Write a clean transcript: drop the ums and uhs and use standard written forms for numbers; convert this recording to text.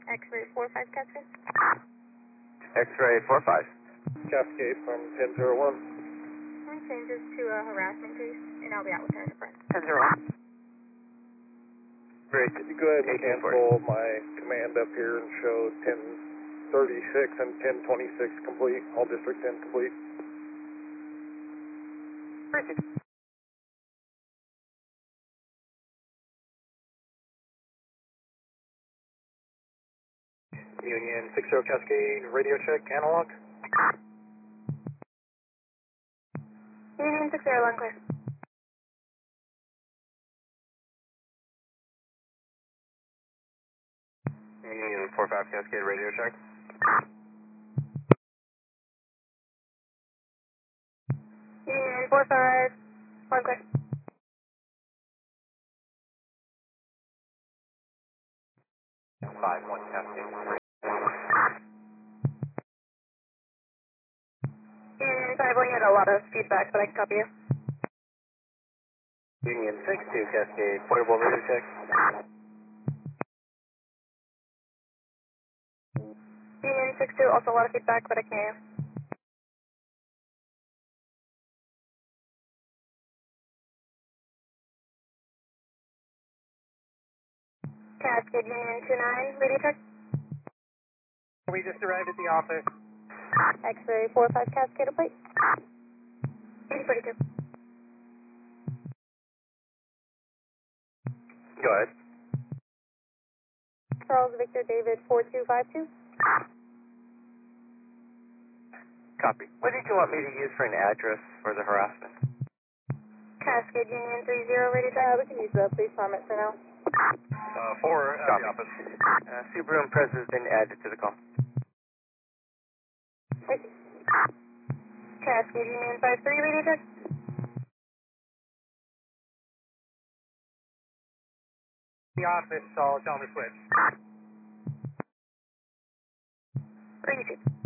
X-ray 45 Cascade. X-ray 45. Cascade from 1001. And changes to a harassment case, and I'll be out with her in the front. 1001. Great. Could you go ahead and cancel my command up here and show 1036 and 1026 complete, all District 10 complete? Union 60 Cascade, radio check, analog. Union 60, line clear. Union 45 Cascade, radio check. Union 45, line clear. Five one Cascade. Union 51, you had a lot of feedback, but I can copy you. Union 62 Cascade, portable radio check. Union 62, also a lot of feedback, but I can hear you. Cascade Union 29, radio check. We just arrived at the office. X-ray 45 Cascade plate. 8042. Go ahead. Charles Victor David 4252. Copy. What did you want me to use for an address for the harassment? Cascade Union 30 radio check. We can use the police comment for now. 4 at Copy. the office. Subaru Impreza has been added to the call. Thank you. Cascade Union 53 radio check. The office, so tell me switch. Radio check.